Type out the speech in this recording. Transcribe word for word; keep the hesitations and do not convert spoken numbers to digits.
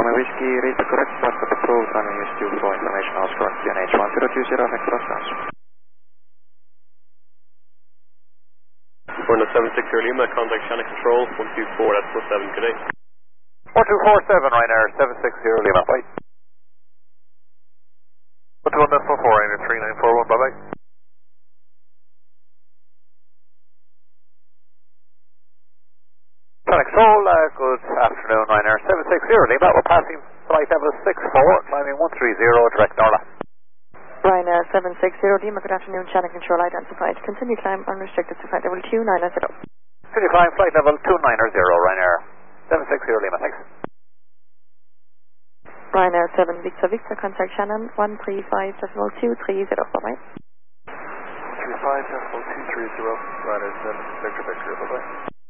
Lima Whiskey, read the correct passport approved, runway is due for information house from Q N H one zero two zero, next cross. We're in the seven six zero Lima, contact channel control, one two four, that's four seven, good day. one two four seven, Ryanair, seven six zero Lima, bye. one two one decimal four, Ryanair three nine four one, bye bye. Channel control, uh, good afternoon, Ryanair, seven six zero Lima, we're passing flight level six four, climbing one three zero, direct Norla. Ryanair seven six zero Lima, good afternoon, channel control identified. Continue climb unrestricted to flight level two nine zero. Continue climb flight level two nine zero, Ryanair seven six zero Lima, thanks. Ryanair seven Victor Victor, contact Shannon one three five decimal two three zero, bye bye. three five decimal two three zero, Ryanair seven Victor Victor, bye bye.